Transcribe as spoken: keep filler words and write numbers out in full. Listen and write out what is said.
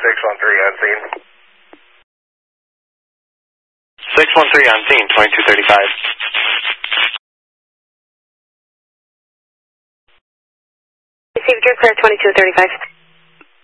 six one three on scene. six one three on scene, twenty-two thirty-five. Received your clear, twenty-two thirty-five.